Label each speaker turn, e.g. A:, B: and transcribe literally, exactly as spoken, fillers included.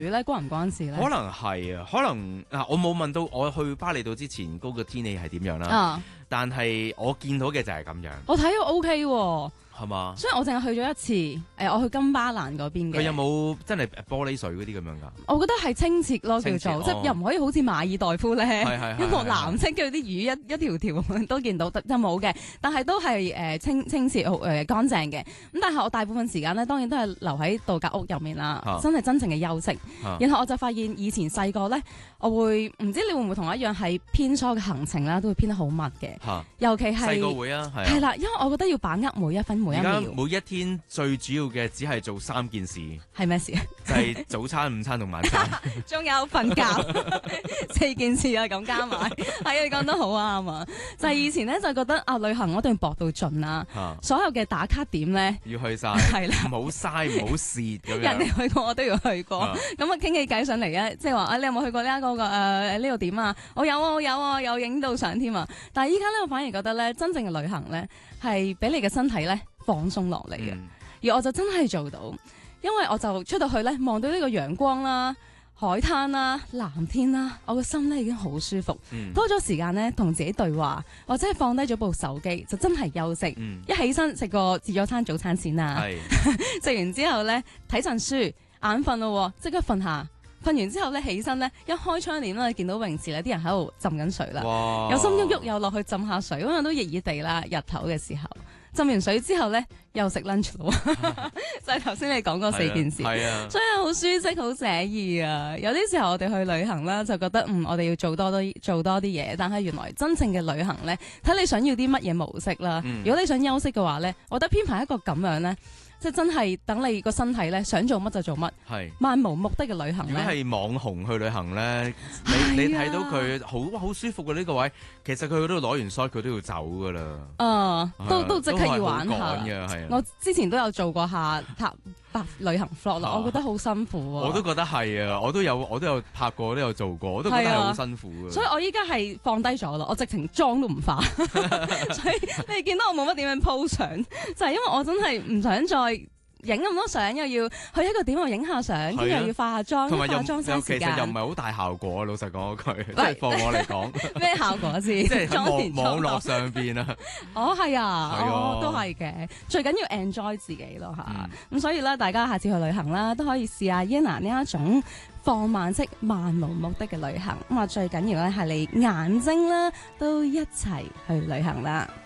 A: 咧關唔關事咧？
B: 可能係啊，可能嗱，我冇問到我去巴厘島之前嗰個天氣係點樣啦，
A: 啊，
B: 但係我見到嘅就係咁樣，
A: 我睇到 O K 喎。
B: 係嘛？
A: 所以我淨係去咗一次，誒，我去金巴蘭嗰邊嘅。
B: 佢有冇真係玻璃水嗰啲咁樣㗎？
A: 我覺得係清澈咯，叫做即係又唔可以好似馬爾代夫咧，一個藍色跟住啲魚一一條條都見到，就冇嘅。但係都係誒清清澈好誒乾淨嘅。咁但係我大部分時間咧，當然都係留喺度假屋入面啦，真係真正嘅休息。然後我就發現以前細個咧，我會唔知你會唔會同我一樣係偏疏嘅行程啦，都會偏得好密嘅。尤其係
B: 細個會啊，
A: 係啦，因為我覺得要把握每一分每一秒。
B: 每一天最主要嘅只係做三件事，
A: 係咩事？
B: 就係早餐、午餐同晚餐，
A: 仲有瞓覺，四件事啊，咁加埋，係啊，你講得好啱啊！就係、是、以前咧就覺得啊，旅行我一定要搏到盡啦，啊、所有嘅打卡點咧
B: 要去晒，
A: 係啦，
B: 唔好嘥，唔好蝕咁樣。
A: 人哋去過我都要去過，咁啊傾起偈上嚟啊，即係話啊，你有冇去過呢、這、一個個誒呢度點啊？我有啊，我有啊，有影到相添啊！但係依家咧，我反而覺得咧，真正嘅旅行咧係俾你嘅身體咧放鬆落嚟嘅，嗯、而我就真係做到，因為我就出到去咧，望到呢個陽光啦、海灘啦、藍天啦，我個心咧已經好舒服，嗯、多咗時間咧同自己對話，或者係放低咗部手機，就真係休息。嗯、一起身食個自助餐早餐先啦，食是完之後咧睇陣書，眼瞓咯，即刻瞓下。瞓完之後咧，起身咧，一開窗簾咧，見到泳池咧，啲人喺度浸緊水啦，
B: 哇
A: 有心喐喐又落去浸下水，因為都熱熱地啦，日頭嘅時候。浸完水之後咧，又食 lunch 咯，就係頭先你講嗰四件事，
B: 係啊，
A: 所以好舒適，好寫意啊！有啲時候我哋去旅行啦，就覺得嗯，我哋要做多多做多啲嘢，但係原來真正嘅旅行咧，睇你想要啲乜嘢模式啦。嗯、如果你想休息嘅話咧，我覺得編排一個咁樣咧。即係真係等你個身體咧，想做乜就做乜，係漫無目的嘅旅行咧。
B: 如果係網紅去旅行咧，你你睇到佢好好舒服嘅呢個位，其實佢嗰度攞完 shot 佢都要走噶啦。
A: 啊，都都即刻要玩下。我之前都有做過下拍拍旅行 vlog 啦，我覺得好辛苦啊。我
B: 都覺得係啊，我都有我都有拍過，都有做過，我都覺得係好辛苦嘅。
A: 所以我依家係放低咗啦，我直情妝都唔化。所以你哋見到我冇乜點樣 po 相，就係因為我真係唔想再影咁多相，又要去一個點度影下相，跟住又要化下妝，化下妝嘥時間。
B: 其實又唔係好大效果，老實講嗰句，即係放我嚟講。
A: 咩效果先？
B: 即係喺網網絡上邊啊。
A: 哦，係啊，哦，都係嘅。最緊要 enjoy 自己咯嚇。咁所以咧，大家下次去旅行啦，都可以試下 Yana 呢一種放慢式、漫無目的嘅旅行。咁啊，最緊要咧係你眼睛啦，都一齊去旅行啦。